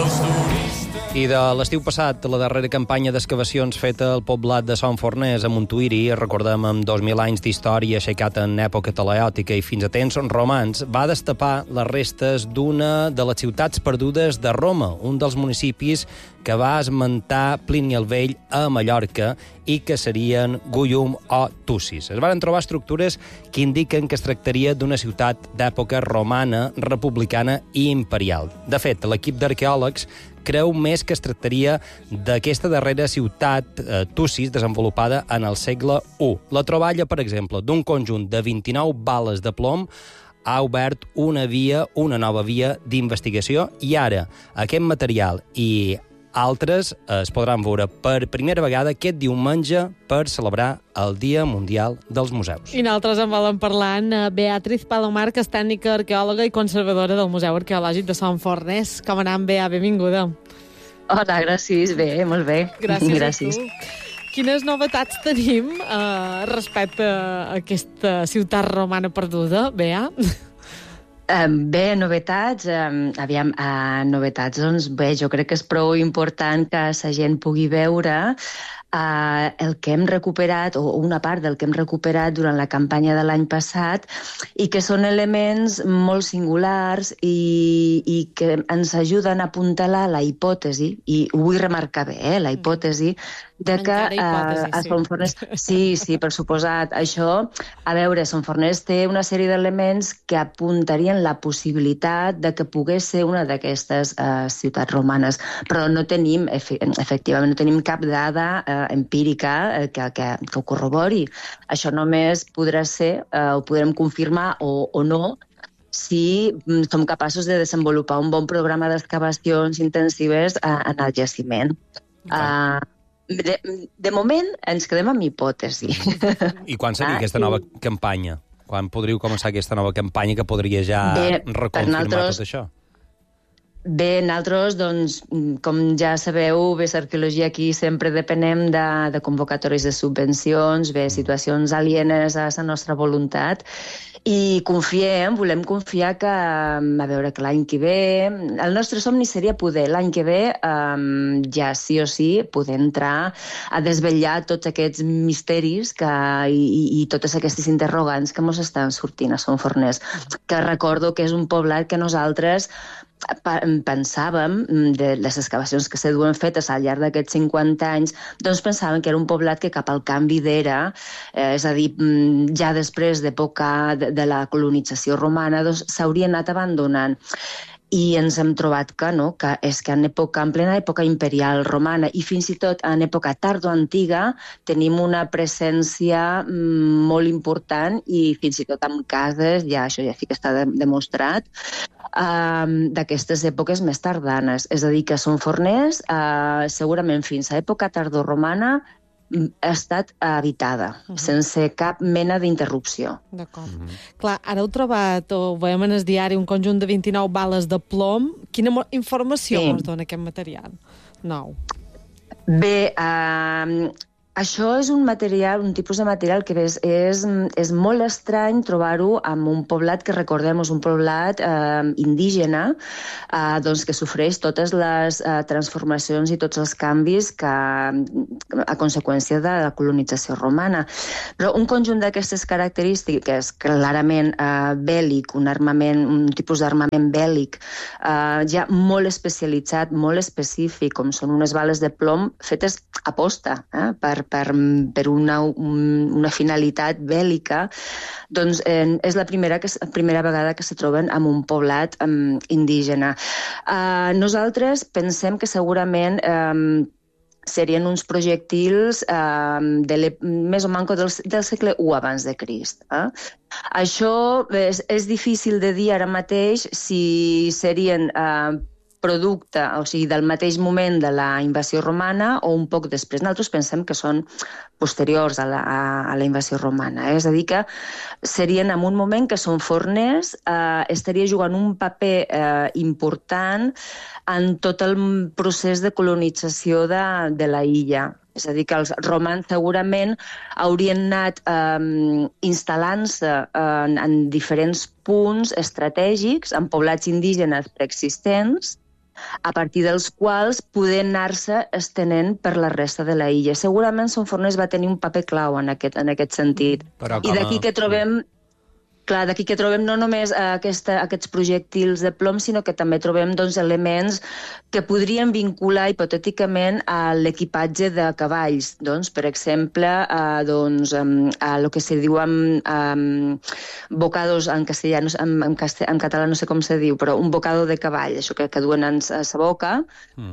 I de l'estiu passat, la darrera campanya d'excavacions feta al poblat de Sant Forners, a Montuïri, recordem amb 2.000 anys d'història aixecat en època teleòtica i fins a temps romans, va destapar les restes d'una de les ciutats perdudes de Roma, un dels municipis que va esmentar Plini el Vell a Mallorca i que serien Gullum o Tussis. Es van trobar estructures que indiquen que es tractaria d'una ciutat d'època romana, republicana i imperial. De fet, l'equip d'arqueòlegs creu més que es tractaria d'aquesta darrera ciutat, Tussis, desenvolupada en el segle I. La troballa, per exemple, d'un conjunt de 29 bales de plom ha obert una nova via d'investigació i ara aquest material i altres es podran veure per primera vegada aquest diumenge per celebrar el Dia Mundial dels Museus. I nosaltres en volem parlar amb Beatriz Palomar, que és tècnica arqueòloga i conservadora del Museu Arqueològic de Sant Forners. Com anem, Bea? Benvinguda. Hola, gràcies. Bé, molt bé. Gràcies. A tu. Quines novetats tenim respecte a aquesta ciutat romana perduda, Bea? Bé, novetats. Novetats, doncs bé, jo crec que és prou important que la gent pugui veure el que hem recuperat, o una part del que hem recuperat durant la campanya de l'any passat, i que són elements molt singulars i que ens ajuden a apuntalar la hipòtesi, i ho vull remarcar bé, la hipòtesi, de que a Sant Forners... Sí, per suposat. Això, a veure, Sant Forners té una sèrie d'elements que apuntarien la possibilitat de que pogués ser una d'aquestes ciutats romanes, però no tenim, efectivament, no tenim cap dada empírica que ho corrobori. Això només podrà ser, ho podrem confirmar o no, si som capaços de desenvolupar un bon programa d'excavacions intensives en el jaciment. De moment ens quedem amb hipòtesi. I quan seria aquesta nova campanya? Quan podríeu començar aquesta nova campanya que podria ja reconfirmar tot això? Bé, nosaltres, doncs, com ja sabeu, bé, l'arqueologia aquí sempre depenem de convocatòries de subvencions, bé, situacions alienes a la nostra voluntat, i volem confiar que, a veure, que l'any que ve, el nostre somni seria poder, l'any que ve, ja sí o sí, poder entrar a desvetllar tots aquests misteris i totes aquestes interrogants que ens estan sortint a Sant Forners, que recordo que és un poblat que nosaltres pensàvem, de les excavacions que se duen fetes al llarg d'aquests 50 anys, doncs pensàvem que era un poblat que cap al canvi d'era, és a dir, ja després d'època de la colonització romana, doncs s'hauria anat abandonant. I ens hem trobat que no, que és que en plena època imperial romana i fins i tot en època tardoantiga tenim una presència molt important i fins i tot amb cases, això ja sí que està demostrat, d'aquestes èpoques més tardanes. És a dir, que Sant Forners, segurament fins a època tardoromana, ha estat habitada, sense cap mena d'interrupció. D'acord. Clar, ara heu trobat, o veiem en el diari, un conjunt de 29 bales de plom. Quina informació ens dona aquest material nou? Bé, això és un tipus de material que és molt estrany trobar-ho en un poblat que, recordem, és un poblat indígena, doncs que sofreix totes les transformacions i tots els canvis a conseqüència de la colonització romana. Però un conjunt d'aquestes característiques, clarament bèl·lic, un tipus d'armament bèl·lic, ja molt especialitzat, molt específic, com són unes bales de plom fetes a posta, per una finalitat bèl·lica, doncs és la primera vegada que se troben en un poblat indígena. Nosaltres pensem que segurament serien uns projectils més o manco del segle I abans de Crist. Això és difícil de dir ara mateix si serien producte, o sigui, del mateix moment de la invasió romana o un poc després. Nosaltres pensem que són posteriors a la invasió romana. És a dir, que serien en un moment que Sant Forners estaria jugant un paper important en tot el procés de colonització de la illa. És a dir, que els romans segurament haurien anat instal·lant-se en diferents punts estratègics, en poblats indígenes preexistents, a partir dels quals poder anar-se estenent per la resta de la illa. Segurament Son Forners va tenir un paper clau en aquest sentit. I d'aquí que trobem... Clar, d'aquí que trobem no només aquests projectils de plom, sinó que també trobem elements que podrien vincular hipotèticament a l'equipatge de cavalls. Per exemple, a lo que se diu bocados en castellà, en català no sé com se diu, però un bocado de cavall, això que duen a sa boca,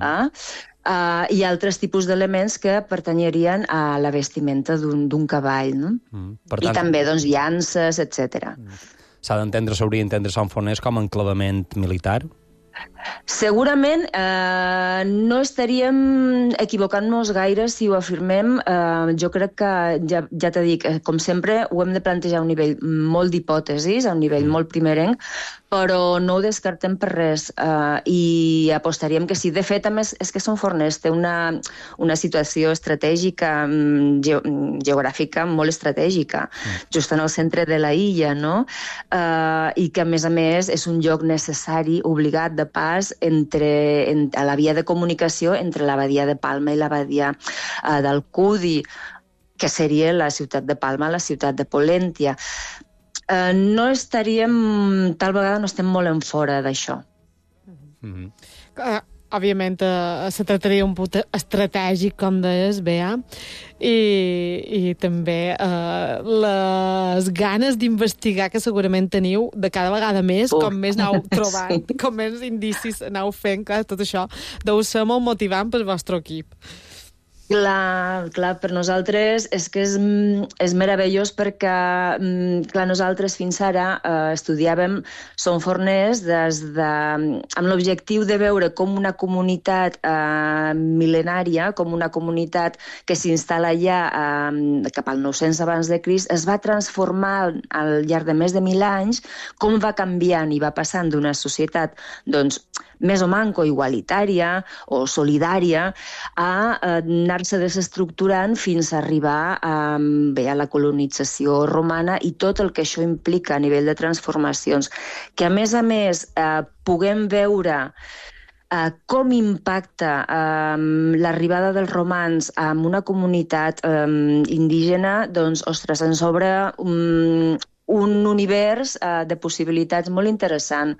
i altres tipus d'elements que pertanyerien a la vestimenta d'un cavall, no? I també, llances, etc. S'hauria d'entendre Sant Forners com a enclavament militar? Segurament no estaríem equivocant-nos gaire si ho afirmem. Jo crec que, ja t'he dit, com sempre, ho hem de plantejar a un nivell molt d'hipòtesis, a un nivell molt primerenc, però no ho descartem per res i apostaríem que sí. De fet, a més, és que Son Forners té una situació estratègica, geogràfica molt estratègica, just en el centre de la illa, no? I que, a més, és un lloc necessari, obligat, de pas a la via de comunicació entre la badia de Palma i la badia d'Alcúdia, que seria la ciutat de Palma, la ciutat de Pollentia. No estaríem, tal vegada no estem molt en fora d'això. Òbviament, se tractaria un punt estratègic, com deies, Bea, i també les ganes d'investigar que segurament teniu de cada vegada més, com més aneu trobant, com més indicis aneu fent, clar, tot això deu ser molt motivant pel vostre equip. Clar, per nosaltres és que és meravellós perquè nosaltres fins ara estudiàvem Son Forners amb l'objectiu de veure com una comunitat mil·lenària, com una comunitat que s'instal·la ja cap al 900 abans de Crist, es va transformar al llarg de més de 1.000 anys, com va canviant i va passant d'una societat, més o manco igualitària o solidària a anar-se desestructurant fins a arribar a la colonització romana i tot el que això implica a nivell de transformacions. Que a més puguem veure com impacta l'arribada dels romans en una comunitat indígena, ostres, ens obre un univers de possibilitats molt interessant.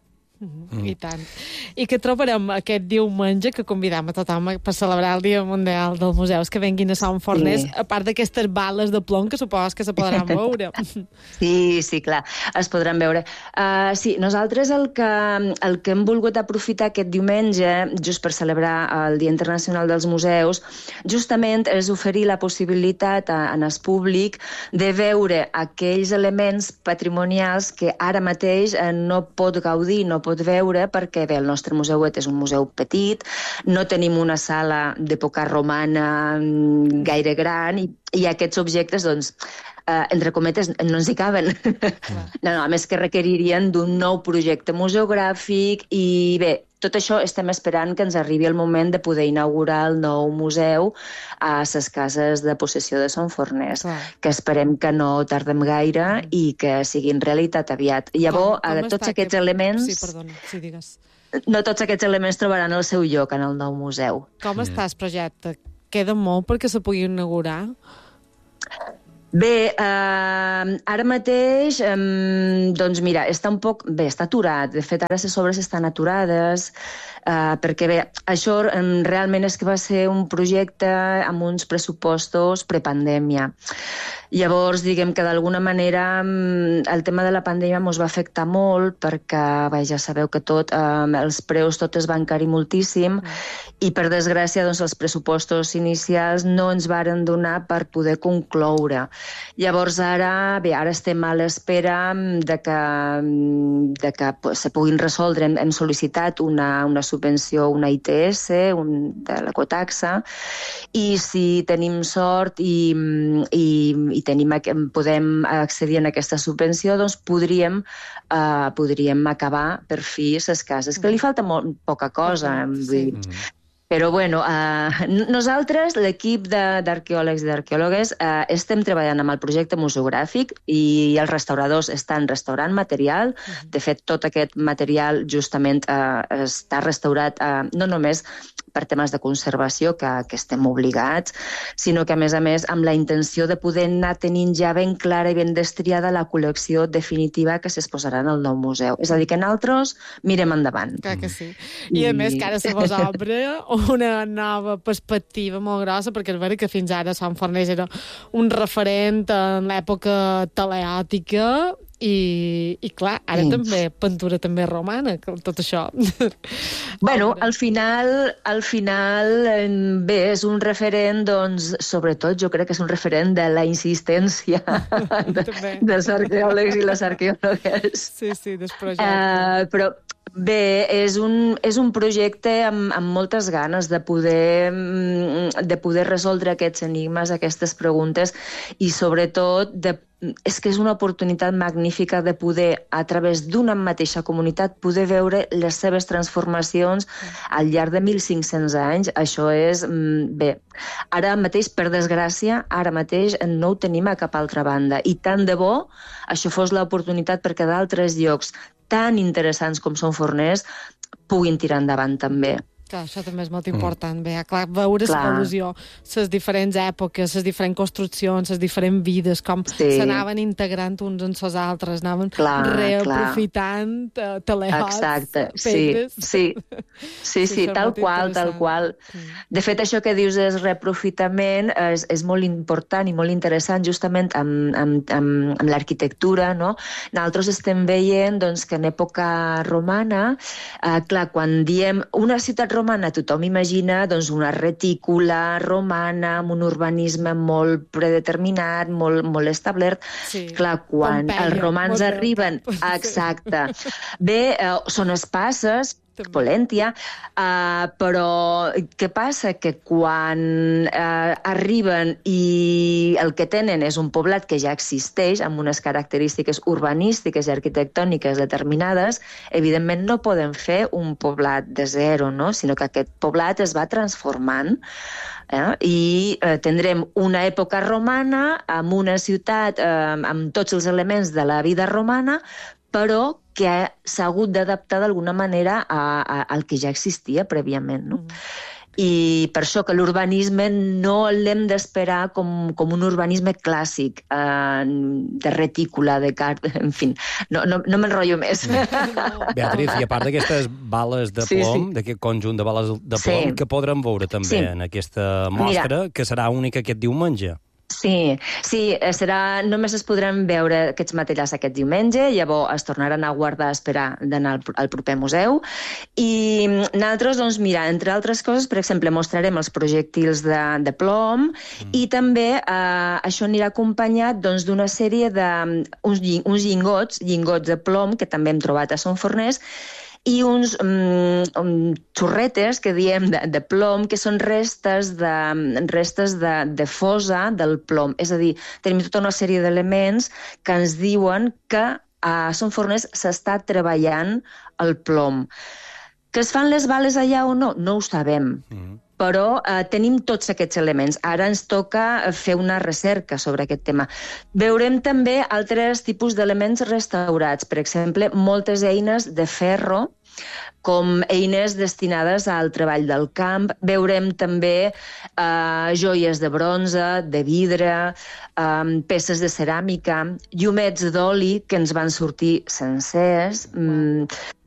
I tant. I que trobarem aquest diumenge, que convidam a tothom per celebrar el Dia Mundial dels Museus que venguin a Sant Forners, a part d'aquestes bales de plom que supos que se podran veure. Sí, clar, es podran veure. Sí, nosaltres el que hem volgut aprofitar aquest diumenge, just per celebrar el Dia Internacional dels Museus, justament és oferir la possibilitat en el públic de veure aquells elements patrimonials que ara mateix no pot gaudir, no pot veure, perquè el nostre museuet és un museu petit, no tenim una sala d'època romana gaire gran i aquests objectes, entre cometes, no ens hi caben. A més que requeririen d'un nou projecte museogràfic i bé, tot això estem esperant que ens arribi el moment de poder inaugurar el nou museu a les cases de possessió de Son Forners, que esperem que no tardem gaire i que siguin realitat aviat. Llavors, tots aquests elements... Sí, perdona, sí, digues. No tots aquests elements trobaran el seu lloc en el nou museu. Com està el projecte? Queda molt perquè se pugui inaugurar? Bé, ara mateix, mira, està un poc... Bé, està aturat. De fet, ara les obres estan aturades, perquè bé, això realment és que va ser un projecte amb uns pressupostos prepandèmia. Llavors, diguem que d'alguna manera el tema de la pandèmia ens va afectar molt perquè, ja sabeu que els preus tot es van encarir moltíssim i, per desgràcia, els pressupostos inicials no ens varen donar per poder concloure. Llavors, ara estem a l'espera de que se puguin resoldre. Hem sol·licitat una subvenció, una ITS, de la Cotaxa, i si tenim sort i podem accedir a aquesta subvenció, podríem acabar per fi les cases, que li falta poca cosa. Però, bueno, nosaltres, l'equip d'arqueòlegs i d'arqueòlogues, estem treballant amb el projecte museogràfic i els restauradors estan restaurant material. De fet, tot aquest material justament està restaurat no només per temes de conservació, que estem obligats, sinó que, a més, amb la intenció de poder anar tenint ja ben clara i ben destriada la col·lecció definitiva que s'exposarà en el nou museu. És a dir, que nosaltres mirem endavant. Clar que sí. I a més que ara se vos obre una nova perspectiva molt grossa, perquè és veritat que fins ara Sant Fornells era un referent en l'època teleòtica i clar, ara també pintura també romana, tot això. Bueno, al final, bé, és un referent, doncs, sobretot jo crec que és un referent de la insistència dels arqueòlegs i les arqueòlogues. Sí, dels projectes. Però bé, és un projecte amb moltes ganes de poder resoldre aquests enigmes, aquestes preguntes, i sobretot és que és una oportunitat magnífica de poder, a través d'una mateixa comunitat, poder veure les seves transformacions al llarg de 1.500 anys. Això és... Bé, ara mateix, per desgràcia, no ho tenim a cap altra banda. I tant de bo això fos l'oportunitat perquè d'altres llocs tan interessants com són Forners puguin tirar endavant també. Clar, això també és molt important. Bé, clar, veure l'evolució, les diferents èpoques, les diferents construccions, les diferents vides, com s'anaven integrant uns en els altres, anaven reaprofitant telehots, pedres. Sí, tal qual. De fet, això que dius és reaprofitament, és molt important i molt interessant justament amb l'arquitectura, no? Nosaltres estem veient que en època romana, clar, quan diem una ciutat romana, tothom imagina una retícula romana amb un urbanisme molt predeterminat, molt establert. Clar, quan els romans arriben... Exacte. Bé, són espases, Polèntia, però què passa? Que quan arriben i el que tenen és un poblat que ja existeix, amb unes característiques urbanístiques i arquitectòniques determinades, evidentment no poden fer un poblat de zero, no? Sinó que aquest poblat es va transformant i tindrem una època romana amb una ciutat amb tots els elements de la vida romana, però que s'ha hagut d'adaptar d'alguna manera al que ja existia prèviament, no? I per això que l'urbanisme no l'hem d'esperar com un urbanisme clàssic, de retícula, de en fi, no m'enrotllo més. Beatriz, i a part d'aquestes bales de plom, d'aquest conjunt de bales de plom, que podrem veure també en aquesta mostra, que serà única aquest diumenge. Sí, només es podran veure aquests materials aquest diumenge, llavors es tornaran a guardar a esperar d'anar al proper museu. I nosaltres, doncs, mira, entre altres coses, per exemple, mostrarem els projectils de plom i també això anirà acompanyat d'una sèrie d'uns llingots de plom que també hem trobat a Son Forners, i uns xorretes que diem de plom, que són restes de fosa del plom. És a dir, tenim tota una sèrie d'elements que ens diuen que a Son Forners s'està treballant el plom. Que es fan les bales allà o no? No ho sabem. Però tenim tots aquests elements. Ara ens toca fer una recerca sobre aquest tema. Veurem també altres tipus d'elements restaurats. Per exemple, moltes eines de ferro, com eines destinades al treball del camp. Veurem també joies de bronze, de vidre, peces de ceràmica, llumets d'oli que ens van sortir sencers.